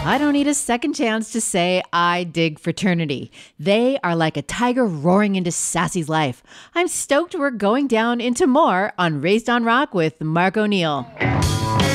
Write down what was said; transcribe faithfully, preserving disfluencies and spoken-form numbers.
I don't need a second chance to say I dig fraternity. They are like a tiger roaring into Sassy's life. I'm stoked we're going down into more on Raised on Rock with Mark O'Neill.